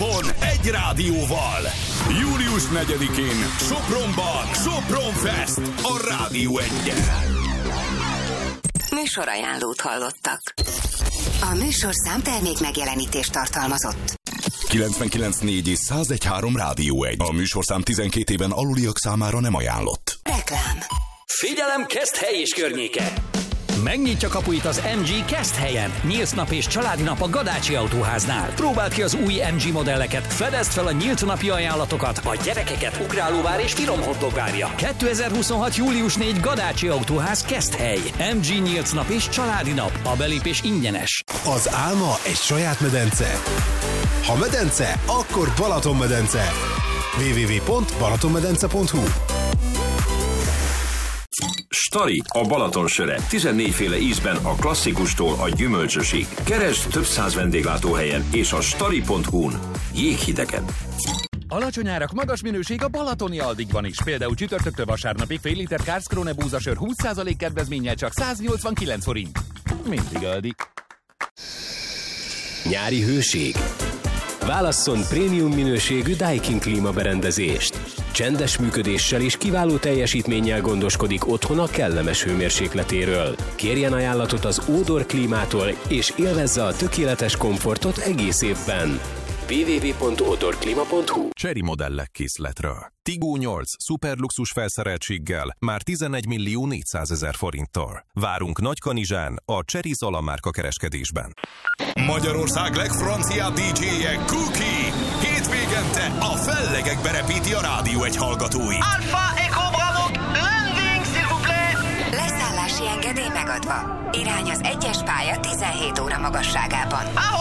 napon, egy rádióval. Július 4-én Sopronban Sopron Fest a Rádió 1-en. Műsorajánlót hallottak. A műsorszám termék megjelenítést tartalmazott. 99.4 és 101.3 Rádió 1. A műsorszám 12 éven aluliak számára nem ajánlott. Reklám. Figyelem, Keszthely és környéke! Megnyitja kapuit az MG Keszthelyen. Nyílt nap és családi nap a Gadácsi Autóháznál. Próbáld ki az új MG modelleket, fedezd fel a nyílt napi ajánlatokat, a gyerekeket ugrálóvár és finom hotdog várja. 2026. július 4 Gadácsi Autóház Keszthely. MG nyílt nap és családi nap. A belépés ingyenes. Az álma egy saját medence. Ha medence, akkor Balatonmedence. www.balatonmedence.hu. Stari, a Balaton söre. 14 féle ízben a klasszikustól a gyümölcsösig. Keresd több száz vendéglátóhelyen és a stari.hu-n. Jéghidegen. Alacsony árak, magas minőség a balatoni Aldiban is. Például csütörtöktől vasárnapig fél liter Karlskrone búzasör 20% kedvezménnyel csak 189 forint. Mindig Aldi. Nyári hőség. Válasszon prémium minőségű Daikin klímaberendezést. Csendes működéssel és kiváló teljesítménnyel gondoskodik otthona kellemes hőmérsékletéről. Kérjen ajánlatot az Odor klímától, és élvezze a tökéletes komfortot egész évben. www.odorklima.hu. Chery modellek készletről. Tiggo 8 szuperluxus felszereltséggel már 11.400.000 forinttal. Várunk Nagykanizsán a Chery Zala márka kereskedésben. Magyarország legfranciább DJ-je Cookie. Hétvégente a fellegekbe repíti a Rádió 1 hallgatói. Alpha Echo Bravo, landing s'il vous plaît! Leszállási engedély megadva. Irány az 1-es pálya 17 óra magasságában.